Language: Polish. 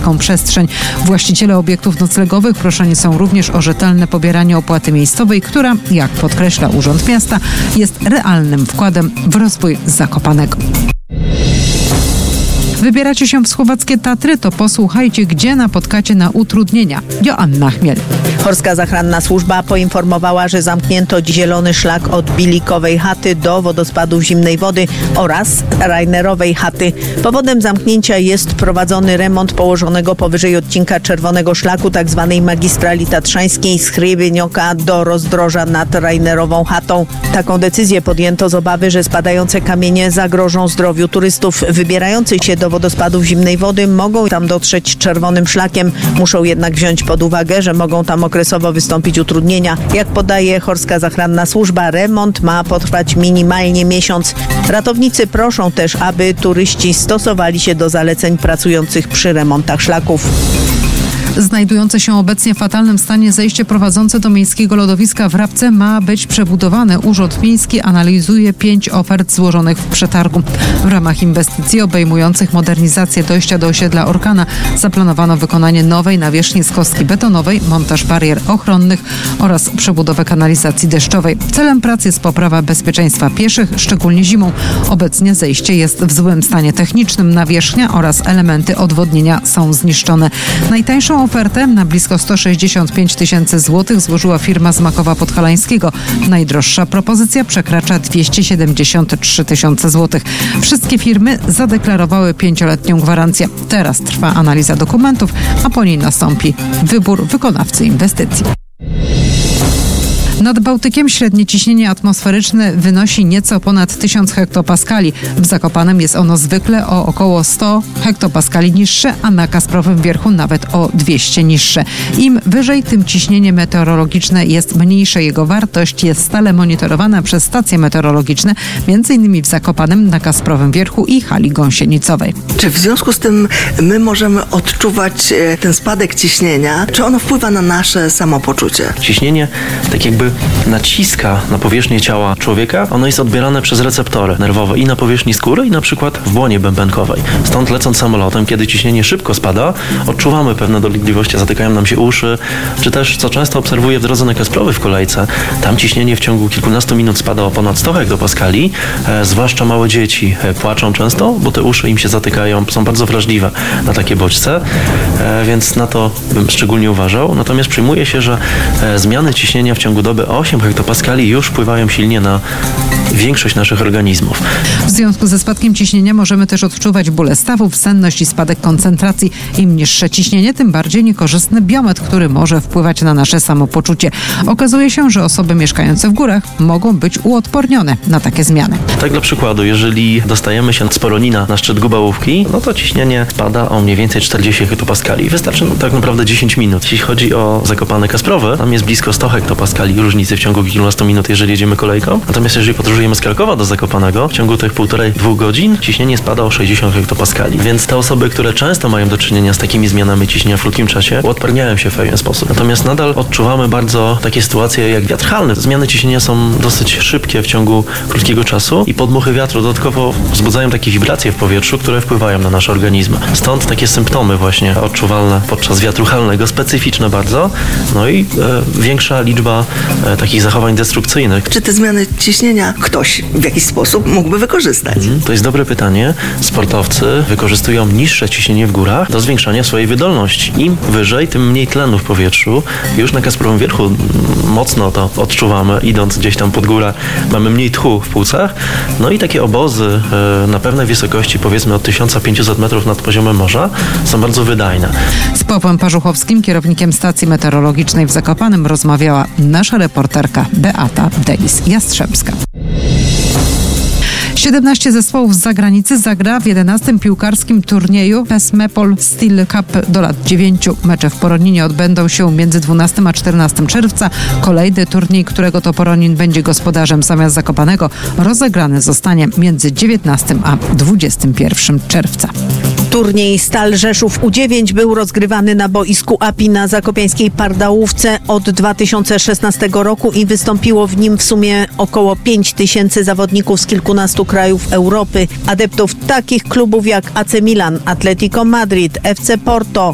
miejską przestrzeń. Właściciele obiektów noclegowych proszeni są również o rzetelne pobieranie opłaty miejscowej, która, jak podkreśla Urząd Miasta, jest realnym wkładem w rozwój Zakopanego. Wybieracie się w słowackie Tatry, to posłuchajcie, gdzie napotkacie na utrudnienia. Joanna Chmiel. Horská Záchranná Służba poinformowała, że zamknięto zielony szlak od Bilikowej chaty do wodospadów zimnej wody oraz Rainerowej chaty. Powodem zamknięcia jest prowadzony remont położonego powyżej odcinka czerwonego szlaku tzw. magistrali tatrzańskiej z Hrybinioka do rozdroża nad Rainerową chatą. Taką decyzję podjęto z obawy, że spadające kamienie zagrożą zdrowiu turystów wybierających się do wodospadów zimnej wody. Mogą tam dotrzeć czerwonym szlakiem. Muszą jednak wziąć pod uwagę, że mogą tam okresowo wystąpić utrudnienia. Jak podaje Horská Záchranná Służba, remont ma potrwać minimalnie miesiąc. Ratownicy proszą też, aby turyści stosowali się do zaleceń pracujących przy remontach szlaków. Znajdujące się obecnie w fatalnym stanie zejście prowadzące do miejskiego lodowiska w Rabce ma być przebudowane. Urząd Miejski analizuje 5 ofert złożonych w przetargu. W ramach inwestycji obejmujących modernizację dojścia do osiedla Orkana zaplanowano wykonanie nowej nawierzchni z kostki betonowej, montaż barier ochronnych oraz przebudowę kanalizacji deszczowej. Celem prac jest poprawa bezpieczeństwa pieszych, szczególnie zimą. Obecnie zejście jest w złym stanie technicznym. Nawierzchnia oraz elementy odwodnienia są zniszczone. Najtańszą ofertę na blisko 165 000 złotych złożyła firma z Makowa Podhalańskiego. Najdroższa propozycja przekracza 273 000 złotych. Wszystkie firmy zadeklarowały 5-letnią gwarancję. Teraz trwa analiza dokumentów, a po niej nastąpi wybór wykonawcy inwestycji. Nad Bałtykiem średnie ciśnienie atmosferyczne wynosi nieco ponad 1000 hektopaskali. W Zakopanem jest ono zwykle o około 100 hektopaskali niższe, a na Kasprowym Wierchu nawet o 200 niższe. Im wyżej, tym ciśnienie meteorologiczne jest mniejsze. Jego wartość jest stale monitorowana przez stacje meteorologiczne, m.in. w Zakopanem, na Kasprowym Wierchu i hali gąsienicowej. Czy w związku z tym my możemy odczuwać ten spadek ciśnienia? Czy ono wpływa na nasze samopoczucie? Ciśnienie tak jakby naciska na powierzchnię ciała człowieka, ono jest odbierane przez receptory nerwowe i na powierzchni skóry, i na przykład w błonie bębenkowej. Stąd lecąc samolotem, kiedy ciśnienie szybko spada, odczuwamy pewne dolegliwości, zatykają nam się uszy, czy też, co często obserwuję w drodze na Kasprowy w kolejce, tam ciśnienie w ciągu kilkunastu minut spada o ponad 100 hektopaskali, zwłaszcza małe dzieci płaczą często, bo te uszy im się zatykają, są bardzo wrażliwe na takie bodźce, więc na to bym szczególnie uważał. Natomiast przyjmuje się, że zmiany ciśnienia w ciągu doby 8 hektopaskali już wpływają silnie na większość naszych organizmów. W związku ze spadkiem ciśnienia możemy też odczuwać bóle stawów, senność i spadek koncentracji. Im niższe ciśnienie, tym bardziej niekorzystny biometr, który może wpływać na nasze samopoczucie. Okazuje się, że osoby mieszkające w górach mogą być uodpornione na takie zmiany. Tak dla przykładu, jeżeli dostajemy się z Poronina na szczyt Gubałówki, no to ciśnienie spada o mniej więcej 40 hektopaskali. Wystarczy tak naprawdę 10 minut. Jeśli chodzi o Zakopane Kasprowe, tam jest blisko 100 hektopaskali różnicy w ciągu kilkunastu minut, jeżeli jedziemy kolejką. Natomiast jeżeli podróżujemy z Krakowa do Zakopanego, w ciągu tych 1,5-2 godzin ciśnienie spada o 60 hektopaskali. Więc te osoby, które często mają do czynienia z takimi zmianami ciśnienia w krótkim czasie, uodparniają się w pewien sposób. Natomiast nadal odczuwamy bardzo takie sytuacje jak wiatrhalne. Zmiany ciśnienia są dosyć szybkie w ciągu krótkiego czasu i podmuchy wiatru dodatkowo wzbudzają takie wibracje w powietrzu, które wpływają na nasze organizmy. Stąd takie symptomy właśnie odczuwalne podczas wiatru halnego, specyficzne bardzo, no i większa liczba takich zachowań destrukcyjnych. Czy te zmiany ciśnienia ktoś w jakiś sposób mógłby wykorzystać? To jest dobre pytanie. Sportowcy wykorzystują niższe ciśnienie w górach do zwiększania swojej wydolności. Im wyżej, tym mniej tlenu w powietrzu. Już na Kasprowym Wierchu mocno to odczuwamy, idąc gdzieś tam pod górę, mamy mniej tchu w płucach. No i takie obozy na pewnej wysokości, powiedzmy od 1500 metrów nad poziomem morza, są bardzo wydajne. Z Pawłem Parzuchowskim, kierownikiem stacji meteorologicznej w Zakopanem, rozmawiała nasza reporterka Beata Delis-Jastrzębska. 17 zespołów z zagranicy zagra w 11. piłkarskim turnieju Pesmepol Steel Cup do lat 9. Mecze w Poroninie odbędą się między 12 a 14 czerwca. Kolejny turniej, którego to Poronin będzie gospodarzem zamiast Zakopanego, rozegrany zostanie między 19 a 21 czerwca. Turniej Stal Rzeszów U9 był rozgrywany na boisku API na zakopiańskiej Pardałówce od 2016 roku i wystąpiło w nim w sumie około 5000 zawodników z kilkunastu krajów Europy. Adeptów takich klubów jak AC Milan, Atletico Madrid, FC Porto,